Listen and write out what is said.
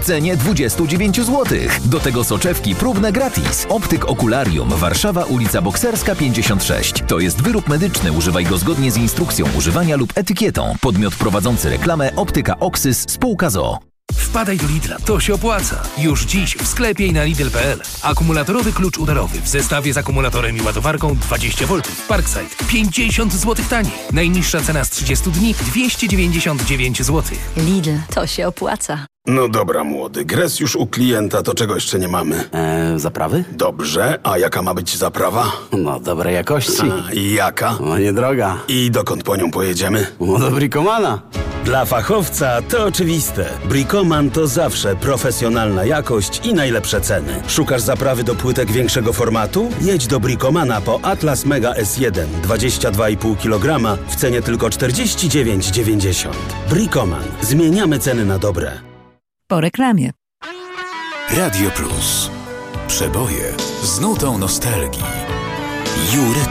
cenie 29 zł. Do tego soczewki próbne gratis. Optyk Okularium, Warszawa, ulica Bokserska 56. To jest wyrób medyczny, używaj go zgodnie z instrukcją używania lub etykietą. Podmiot prowadzący reklamę Optyka Oxys Spółka ZOO. Wpadaj do Lidla, to się opłaca. Już dziś w sklepie i na Lidl.pl. Akumulatorowy klucz udarowy w zestawie z akumulatorem i ładowarką 20V. Parkside 50 zł taniej. Najniższa cena z 30 dni 299 zł. Lidl, to się opłaca. No dobra, młody, gres już u klienta, to czego jeszcze nie mamy? Zaprawy? Dobrze, a jaka ma być zaprawa? No, dobrej jakości. I jaka? No, niedroga. I dokąd po nią pojedziemy? No, do Bricomana. Dla fachowca to oczywiste. Bricoman to zawsze profesjonalna jakość i najlepsze ceny. Szukasz zaprawy do płytek większego formatu? Jedź do Bricomana po Atlas Mega S1 22,5 kg w cenie tylko 49,90. Bricoman. Zmieniamy ceny na dobre. Po reklamie. Radio Plus. Przeboje z nutą nostalgii. Jury